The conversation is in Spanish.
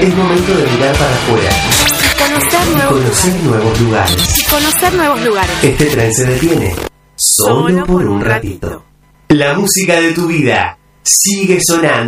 Es momento de mirar para afuera. Conocer nuevos lugares. Este tren se detiene. Solo por un ratito. La música de tu vida sigue sonando.